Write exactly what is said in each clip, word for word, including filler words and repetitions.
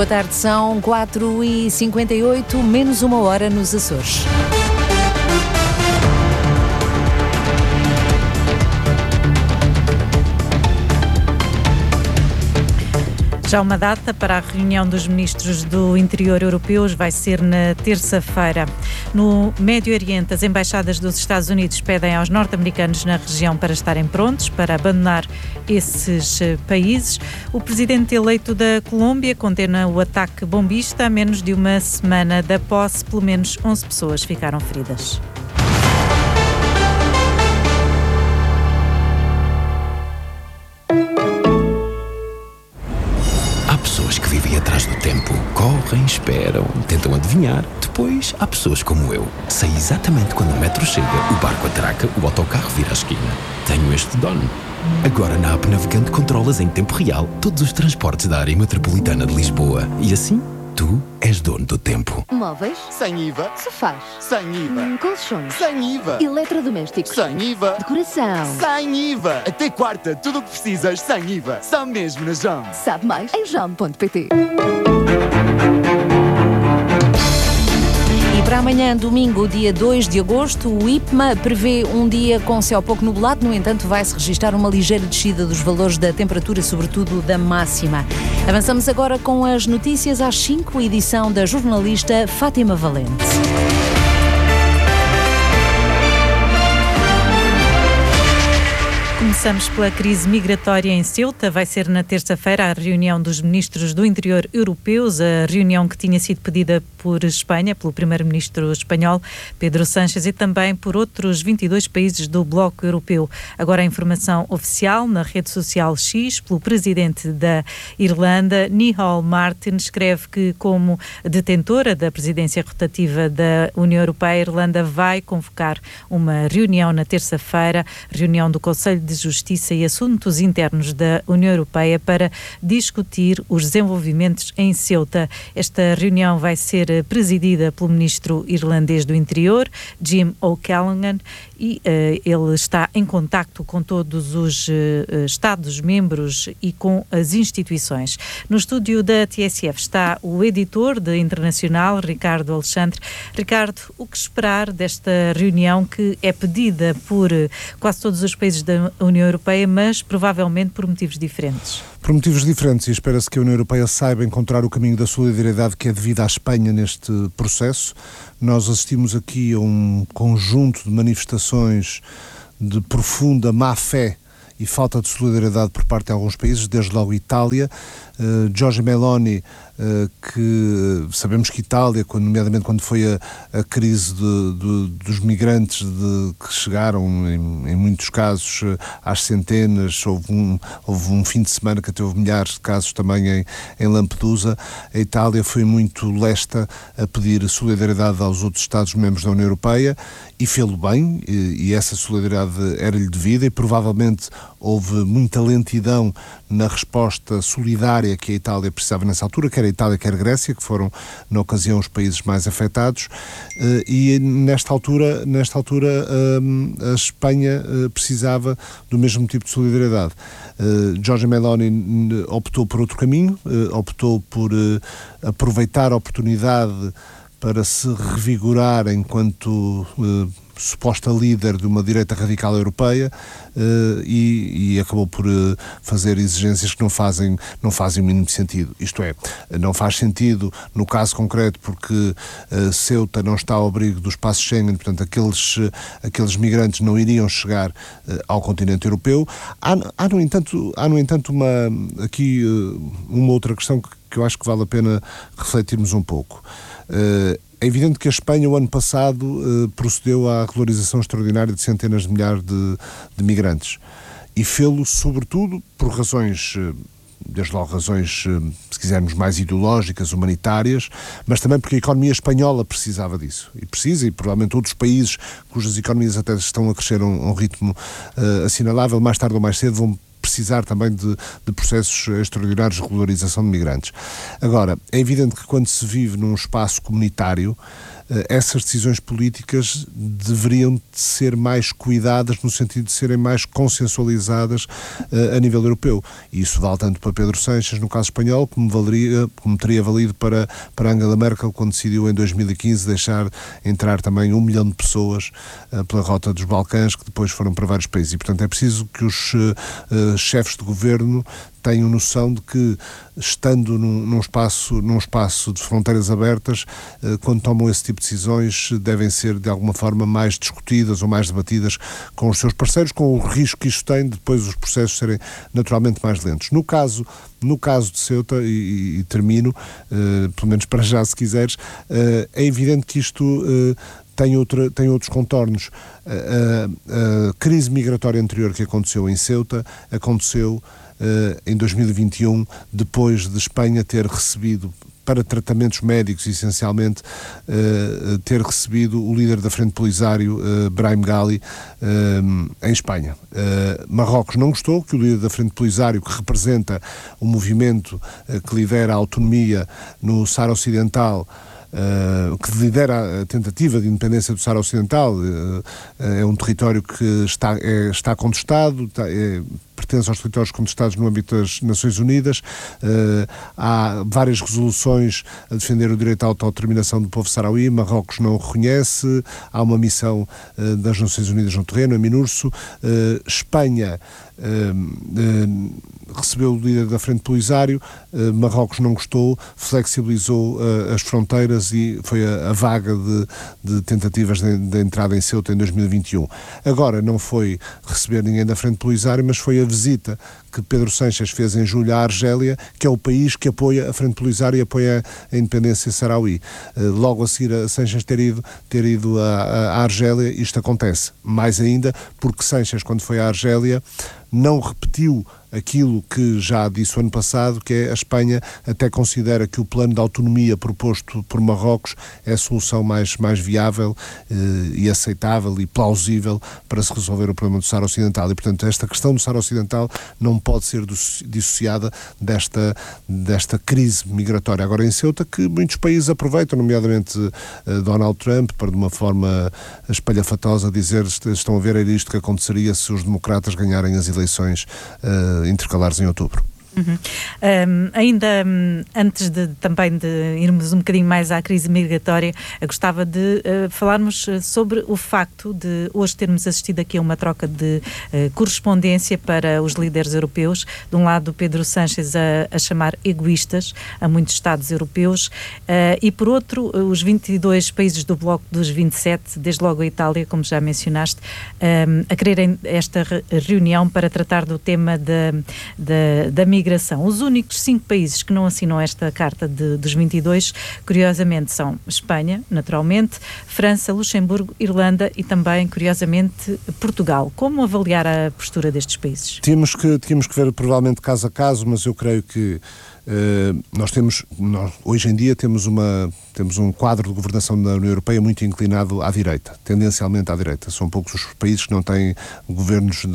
Boa tarde, são quatro e cinquenta e oito, menos uma hora nos Açores. Já uma data para a reunião dos ministros do Interior europeus vai ser na terça-feira. No Médio Oriente, as embaixadas dos Estados Unidos pedem aos norte-americanos na região para estarem prontos para abandonar esses países. O presidente eleito da Colômbia condena o ataque bombista a menos de uma semana da posse. Pelo menos onze pessoas ficaram feridas. Pessoas que vivem atrás do tempo, correm, esperam, tentam adivinhar. Depois há pessoas como eu. Sei exatamente quando o metro chega, o barco atraca, o autocarro vira à esquina. Tenho este dono. Agora na app Navegante controlas em tempo real todos os transportes da área metropolitana de Lisboa. E assim, tu és dono do tempo. Móveis? Sem I V A. Sofás? Sem I V A. Hum, colchões? Sem I V A. Eletrodomésticos? Sem I V A. Decoração? Sem I V A. Até quarta, tudo o que precisas sem I V A. Só mesmo na Jam. Sabe mais em jam ponto pt. E para amanhã, domingo, dia dois de agosto, o I P M A prevê um dia com céu pouco nublado. No entanto, vai-se registrar uma ligeira descida dos valores da temperatura, sobretudo da máxima. Avançamos agora com as notícias às cinco, edição da jornalista Fátima Valente. Começamos pela crise migratória em Ceuta. Vai ser na terça-feira a reunião dos ministros do Interior europeus, a reunião que tinha sido pedida por Espanha, pelo primeiro-ministro espanhol Pedro Sánchez, e também por outros vinte e dois países do bloco europeu. Agora a informação oficial na rede social X, pelo presidente da Irlanda, Nihal Martin, escreve que, como detentora da presidência rotativa da União Europeia, a Irlanda vai convocar uma reunião na terça-feira, reunião do Conselho de Justiça e Assuntos Internos da União Europeia, para discutir os desenvolvimentos em Ceuta. Esta reunião vai ser presidida pelo ministro irlandês do Interior, Jim O'Callaghan, e uh, ele está em contacto com todos os uh, Estados-membros e com as instituições. No estúdio da T S F está o editor de Internacional, Ricardo Alexandre. Ricardo, o que esperar desta reunião que é pedida por uh, quase todos os países da União Europeia, mas provavelmente por motivos diferentes? Por motivos diferentes, e espera-se que a União Europeia saiba encontrar o caminho da solidariedade que é devida à Espanha neste processo. Nós assistimos aqui a um conjunto de manifestações de profunda má-fé e falta de solidariedade por parte de alguns países, desde logo Itália. Uh, Giorgia Meloni, uh, que sabemos que Itália, quando, nomeadamente quando foi a, a crise de, de, dos migrantes de, que chegaram, em, em muitos casos, uh, às centenas, houve um, houve um fim de semana que até houve milhares de casos também em, em Lampedusa. A Itália foi muito lesta a pedir solidariedade aos outros Estados-membros da União Europeia e fê-lo bem, e, e essa solidariedade era-lhe devida, e provavelmente houve muita lentidão na resposta solidária que a Itália precisava nessa altura, quer a Itália, quer a Grécia, que foram, na ocasião, os países mais afetados, e nesta altura, nesta altura a Espanha precisava do mesmo tipo de solidariedade. Giorgia Meloni optou por outro caminho, optou por aproveitar a oportunidade para se revigorar enquanto suposta líder de uma direita radical europeia, uh, e, e acabou por uh, fazer exigências que não fazem, não fazem o mínimo sentido. Isto é, não faz sentido no caso concreto porque uh, Ceuta não está ao abrigo do espaço Schengen, portanto aqueles, uh, aqueles migrantes não iriam chegar uh, ao continente europeu. Há, há, no entanto, há, no entanto uma, aqui uh, uma outra questão que, que eu acho que vale a pena refletirmos um pouco. Uh, É evidente que a Espanha, o ano passado, eh, procedeu à regularização extraordinária de centenas de milhares de, de migrantes. E fê-lo, sobretudo, por razões, desde logo razões, se quisermos, mais ideológicas, humanitárias, mas também porque a economia espanhola precisava disso. E precisa, e provavelmente outros países cujas economias até estão a crescer a um, a um ritmo uh, assinalável, mais tarde ou mais cedo vão precisar também de, de processos extraordinários de regularização de migrantes. Agora, é evidente que quando se vive num espaço comunitário, essas decisões políticas deveriam ser mais cuidadas no sentido de serem mais consensualizadas uh, a nível europeu. E isso vale tanto para Pedro Sánchez, no caso espanhol, como, valeria, como teria valido para, para Angela Merkel, quando decidiu em dois mil e quinze deixar entrar também um milhão de pessoas uh, pela rota dos Balcãs, que depois foram para vários países. E, portanto, é preciso que os uh, uh, chefes de governo tenham noção de que, estando num, num, espaço, num espaço de fronteiras abertas, eh, quando tomam esse tipo de decisões, devem ser de alguma forma mais discutidas ou mais debatidas com os seus parceiros, com o risco que isto tem de depois os processos serem naturalmente mais lentos. No caso, no caso de Ceuta, e, e termino, eh, pelo menos para já se quiseres, eh, é evidente que isto eh, tem, outra, tem outros contornos. A, a, a crise migratória anterior que aconteceu em Ceuta aconteceu Uh, em dois mil e vinte e um, depois de Espanha ter recebido, para tratamentos médicos essencialmente, uh, ter recebido o líder da Frente Polisário, uh, Brahim Ghali, uh, em Espanha. Uh, Marrocos não gostou que o líder da Frente Polisário, que representa o movimento uh, que lidera a autonomia no Saara Ocidental, Uh, que lidera a tentativa de independência do Saara Ocidental, uh, é um território que está, é, está contestado, está, é, pertence aos territórios contestados no âmbito das Nações Unidas. Uh, há várias resoluções a defender o direito à autodeterminação do povo sarauí. Marrocos não o reconhece. Há uma missão uh, das Nações Unidas no terreno, a MINURSO. Uh, Espanha uh, uh, recebeu o líder da Frente Polisário. Uh, Marrocos não gostou, flexibilizou uh, as fronteiras e foi a, a vaga de, de tentativas de, de entrada em Ceuta em dois mil e vinte e um. Agora não foi receber ninguém da Frente Polisário, mas foi a visita que Pedro Sánchez fez em julho à Argélia, que é o país que apoia a Frente Polisário e apoia a independência sarauí. Logo a seguir a Sánchez ter ido, ter ido à Argélia, isto acontece. Mais ainda porque Sánchez, quando foi à Argélia, não repetiu aquilo que já disse o ano passado, que é a Espanha até considera que o plano de autonomia proposto por Marrocos é a solução mais, mais viável eh, e aceitável e plausível para se resolver o problema do Saara Ocidental. E, portanto, esta questão do Saara Ocidental não pode ser dissociada desta, desta crise migratória agora em Ceuta, que muitos países aproveitam, nomeadamente eh, Donald Trump, para de uma forma espalhafatosa dizer, estão a ver, era isto que aconteceria se os democratas ganharem as eleições uh, intercalares em outubro. Uhum. Um, ainda um, antes de também de irmos um bocadinho mais à crise migratória, gostava de uh, falarmos sobre o facto de hoje termos assistido aqui a uma troca de uh, correspondência para os líderes europeus. De um lado, Pedro Sánchez a, a chamar egoístas a muitos Estados europeus uh, e, por outro, os vinte e dois países do bloco dos vinte e sete, desde logo a Itália, como já mencionaste, um, a quererem esta re- reunião para tratar do tema da, da, da migração. Migração. Os únicos cinco países que não assinam esta carta de, dos vinte e dois, curiosamente, são Espanha, naturalmente, França, Luxemburgo, Irlanda e também, curiosamente, Portugal. Como avaliar a postura destes países? Tínhamos que, tínhamos que ver provavelmente caso a caso, mas eu creio que Uh, nós temos, nós, hoje em dia temos, uma, temos um quadro de governação da União Europeia muito inclinado à direita, tendencialmente à direita. São poucos os países que não têm governos de...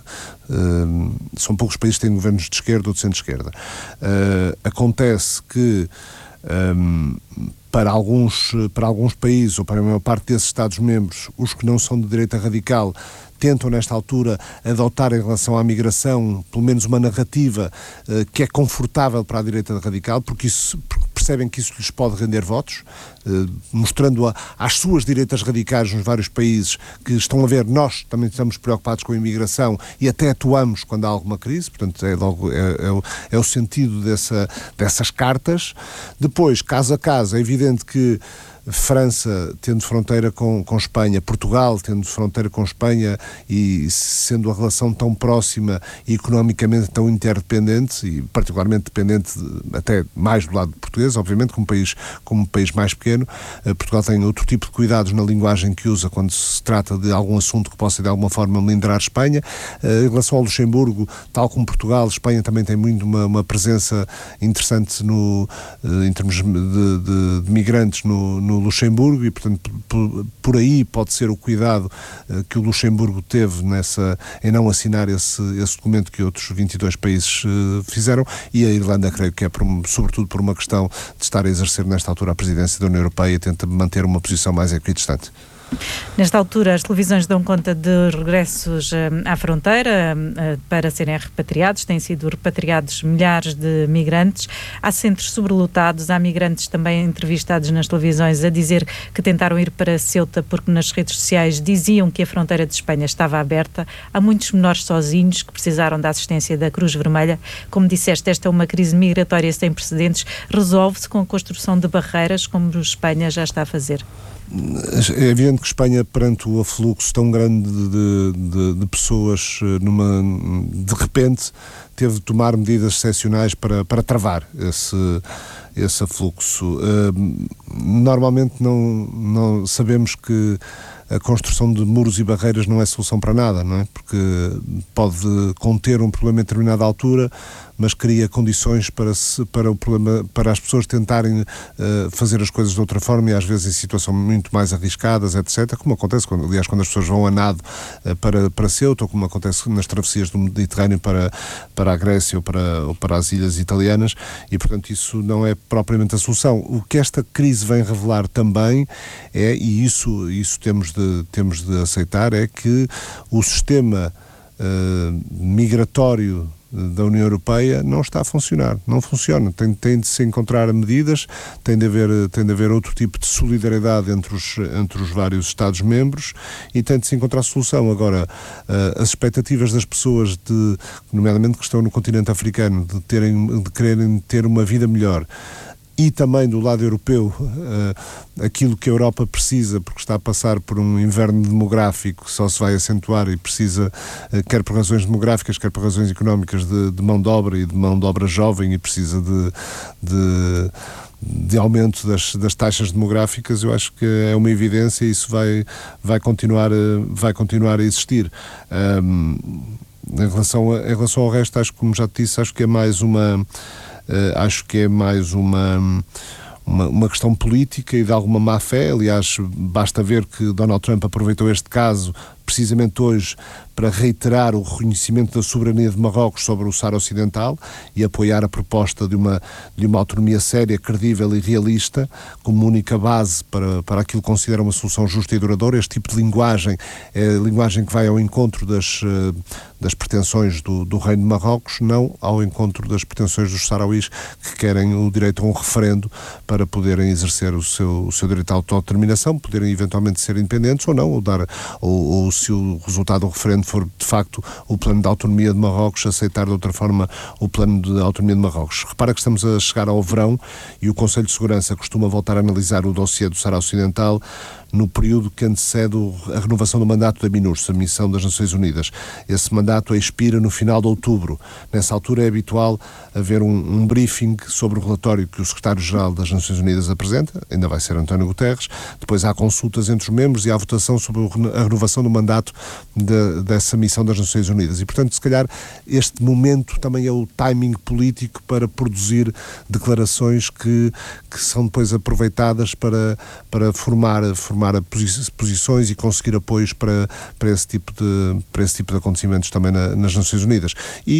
Uh, são poucos países que têm governos de esquerda ou de centro-esquerda. Uh, acontece que um, para alguns, para alguns países, ou para a maior parte desses Estados-membros, os que não são de direita radical tentam, nesta altura, adotar em relação à migração, pelo menos uma narrativa uh, que é confortável para a direita radical, porque, isso, porque percebem que isso lhes pode render votos, uh, mostrando a, às suas direitas radicais nos vários países que estão a ver, nós também estamos preocupados com a imigração e até atuamos quando há alguma crise. Portanto, é, logo, é, é, o, é o sentido dessa, dessas cartas. Depois, caso a caso, é evidente que França tendo fronteira com, com Espanha, Portugal tendo fronteira com Espanha e sendo a relação tão próxima e economicamente tão interdependente e particularmente dependente de, até mais do lado português, obviamente, como país, como país mais pequeno, uh, Portugal tem outro tipo de cuidados na linguagem que usa quando se trata de algum assunto que possa de alguma forma melindrar Espanha. Uh, em relação ao Luxemburgo, tal como Portugal, Espanha também tem muito uma, uma presença interessante no, uh, em termos de, de, de migrantes no, no no Luxemburgo e, portanto, por, por aí pode ser o cuidado uh, que o Luxemburgo teve nessa, em não assinar esse, esse documento que outros vinte e dois países uh, fizeram, e a Irlanda creio que é por, sobretudo por uma questão de estar a exercer nesta altura a presidência da União Europeia e tenta manter uma posição mais equidistante. Nesta altura, as televisões dão conta de regressos à fronteira para serem repatriados. Têm sido repatriados milhares de migrantes. Há centros sobrelotados, há migrantes também entrevistados nas televisões a dizer que tentaram ir para Ceuta porque nas redes sociais diziam que a fronteira de Espanha estava aberta. Há muitos menores sozinhos que precisaram da assistência da Cruz Vermelha. Como disseste, esta é uma crise migratória sem precedentes. Resolve-se com a construção de barreiras, como a Espanha já está a fazer. É evidente que Espanha, perante o afluxo tão grande de, de, de pessoas, numa, de repente teve de tomar medidas excepcionais para, para travar esse, esse afluxo. Uh, normalmente não, não sabemos que a construção de muros e barreiras não é solução para nada, não é? Porque pode conter um problema em determinada altura, mas cria condições para, se, para, o problema, para as pessoas tentarem uh, fazer as coisas de outra forma e às vezes em situações muito mais arriscadas, etcétera, como acontece, quando, aliás, quando as pessoas vão a nado uh, para, para Ceuta, ou como acontece nas travessias do Mediterrâneo para, para a Grécia ou para, ou para as ilhas italianas, e portanto isso não é propriamente a solução. O que esta crise vem revelar também é, e isso, isso temos de temos de aceitar, é que o sistema uh, migratório da União Europeia não está a funcionar, não funciona, tem, tem de se encontrar medidas, tem de haver, tem de haver outro tipo de solidariedade entre os, entre os vários Estados-membros e tem de se encontrar solução. Agora, uh, as expectativas das pessoas, de, nomeadamente que estão no continente africano, de, terem, de quererem ter uma vida melhor, e também do lado europeu, uh, aquilo que a Europa precisa, porque está a passar por um inverno demográfico que só se vai acentuar e precisa, uh, quer por razões demográficas, quer por razões económicas, de, de mão de obra e de mão de obra jovem, e precisa de, de, de aumento das, das taxas demográficas. Eu acho que é uma evidência e isso vai, vai, continuar, uh, vai continuar a existir. Um, em, relação a, em relação ao resto, acho que, como já te disse, acho que é mais uma... Uh, acho que é mais uma, uma, uma questão política e de alguma má-fé. Aliás, basta ver que Donald Trump aproveitou este caso precisamente hoje para reiterar o reconhecimento da soberania de Marrocos sobre o Saara Ocidental e apoiar a proposta de uma, de uma autonomia séria, credível e realista como única base para, para aquilo que considera uma solução justa e duradoura. Este tipo de linguagem é a linguagem que vai ao encontro das, das pretensões do, do Reino de Marrocos, não ao encontro das pretensões dos sarauís, que querem o direito a um referendo para poderem exercer o seu, o seu direito à autodeterminação, poderem eventualmente ser independentes ou não, ou, dar, ou, ou se o resultado do referendo for de facto o plano de autonomia de Marrocos, aceitar de outra forma o plano de autonomia de Marrocos. Repara que estamos a chegar ao verão e o Conselho de Segurança costuma voltar a analisar o dossiê do Saara Ocidental no período que antecede a renovação do mandato da MINURSO, a Missão das Nações Unidas. Esse mandato expira no final de outubro. Nessa altura é habitual haver um, um briefing sobre o relatório que o Secretário-Geral das Nações Unidas apresenta, ainda vai ser António Guterres, depois há consultas entre os membros e há votação sobre a renovação do mandato de, dessa Missão das Nações Unidas. E, portanto, se calhar este momento também é o timing político para produzir declarações que, que são depois aproveitadas para, para formar, formar posições e conseguir apoios para, para, esse, tipo de, para esse tipo de acontecimentos também na, nas Nações Unidas. E,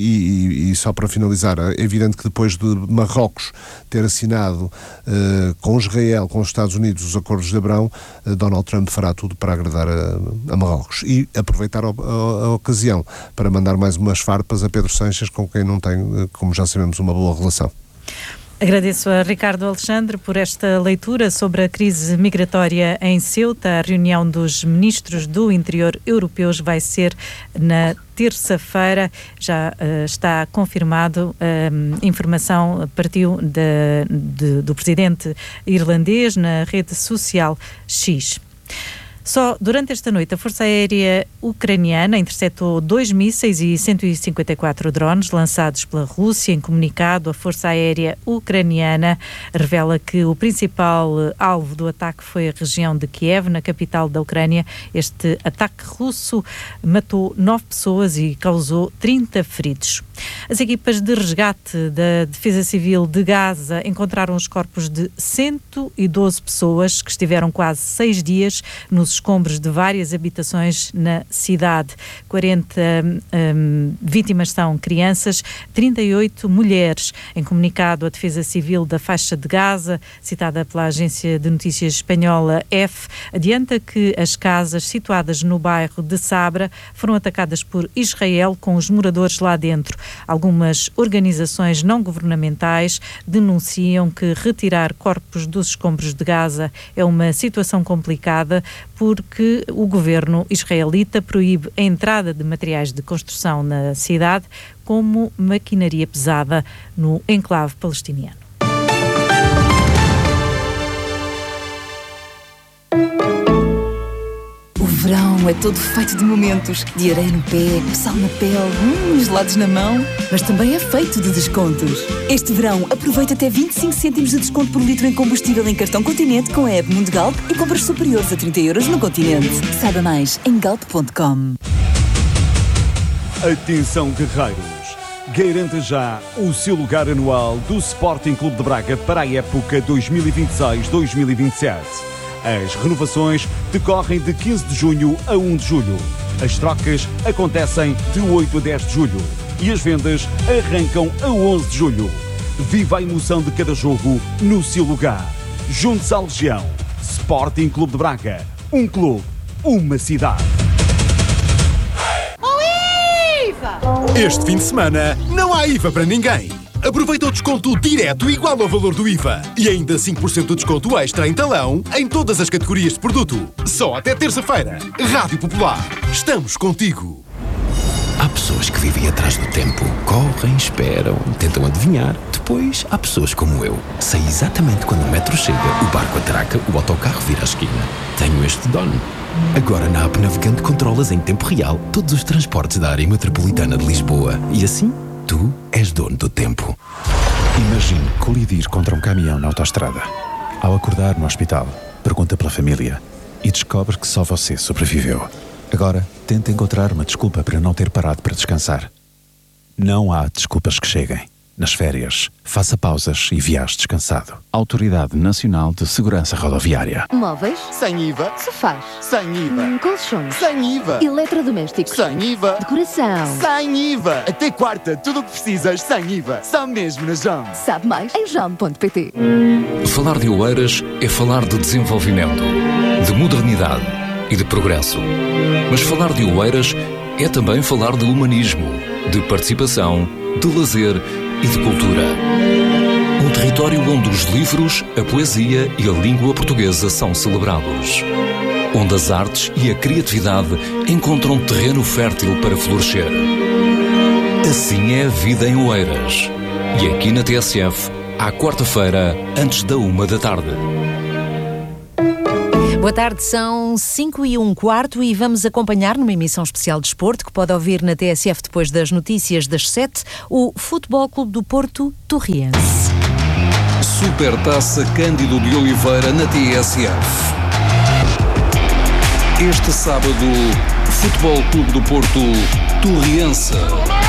e, e só para finalizar, é evidente que depois de Marrocos ter assinado uh, com Israel, com os Estados Unidos, os acordos de Abrão, uh, Donald Trump fará tudo para agradar a, a Marrocos e aproveitar a, a, a ocasião para mandar mais umas farpas a Pedro Sánchez, com quem não tem, uh, como já sabemos, uma boa relação. Agradeço a Ricardo Alexandre por esta leitura sobre a crise migratória em Ceuta. A reunião dos ministros do interior europeus vai ser na terça-feira, já uh, está confirmado. A informação partiu de, de, do presidente irlandês na rede social X. Só durante esta noite a Força Aérea Ucraniana interceptou dois mísseis e cento e cinquenta e quatro drones lançados pela Rússia. Em comunicado, a Força Aérea Ucraniana revela que o principal alvo do ataque foi a região de Kiev, na capital da Ucrânia. Este ataque russo matou nove pessoas e causou trinta feridos. As equipas de resgate da Defesa Civil de Gaza encontraram os corpos de cento e doze pessoas que estiveram quase seis dias nos escombros de várias habitações na cidade. quarenta um, vítimas são crianças, trinta e oito mulheres. Em comunicado, a Defesa Civil da faixa de Gaza, citada pela agência de notícias espanhola F, adianta que as casas situadas no bairro de Sabra foram atacadas por Israel, com os moradores lá dentro. Algumas organizações não governamentais denunciam que retirar corpos dos escombros de Gaza é uma situação complicada, porque o governo israelita proíbe a entrada de materiais de construção na cidade, como maquinaria pesada, no enclave palestiniano. O verão é todo feito de momentos, de areia no pé, sal na pele, hum, gelados na mão, mas também é feito de descontos. Este verão aproveita até vinte e cinco cêntimos de desconto por litro em combustível em cartão Continente com a app Mundo Galp e compras superiores a trinta euros no Continente. Saiba mais em galp ponto com. Atenção, guerreiros! Garanta já o seu lugar anual do Sporting Clube de Braga para a época dois mil e vinte e seis dois mil e vinte e sete. As renovações decorrem de quinze de junho a um de julho. As trocas acontecem de oito a dez de julho. E as vendas arrancam a onze de julho. Viva a emoção de cada jogo no seu lugar. Junte-se à Legião. Sporting Clube de Braga. Um clube, uma cidade. Este fim de semana não há I V A para ninguém. Aproveita o desconto direto igual ao valor do I V A e ainda cinco por cento de desconto extra em talão em todas as categorias de produto. Só até terça-feira. Rádio Popular. Estamos contigo. Há pessoas que vivem atrás do tempo, correm, esperam, tentam adivinhar. Depois há pessoas como eu. Sei exatamente quando o metro chega, o barco atraca, o autocarro vira à esquina. Tenho este dono. Agora na app Navegante controlas em tempo real todos os transportes da área metropolitana de Lisboa. E assim, tu és dono do tempo. Imagine colidir contra um caminhão na autoestrada. Ao acordar no hospital, pergunta pela família e descobre que só você sobreviveu. Agora, tenta encontrar uma desculpa para não ter parado para descansar. Não há desculpas que cheguem. Nas férias, faça pausas e viaje descansado. Autoridade Nacional de Segurança Rodoviária. Móveis? Sem I V A. Sofás? Sem I V A. Hum, colchões? Sem I V A. Eletrodomésticos? Sem I V A. Decoração? Sem I V A. Até quarta, tudo o que precisas sem I V A. Só mesmo na Jam. Sabe mais em jam ponto pt. Falar de Oeiras é falar de desenvolvimento, de modernidade e de progresso. Mas falar de Oeiras é também falar de humanismo, de participação, de lazer e de cultura. Um território onde os livros, a poesia e a língua portuguesa são celebrados. Onde as artes e a criatividade encontram terreno fértil para florescer. Assim é a vida em Oeiras. E aqui na T S F, à quarta-feira, antes da uma da tarde. Boa tarde, são cinco e um quarto e vamos acompanhar numa emissão especial de desporto que pode ouvir na T S F depois das notícias das sete, o Futebol Clube do Porto Torriense. Supertaça Cândido de Oliveira na T S F. Este sábado, Futebol Clube do Porto Torriense.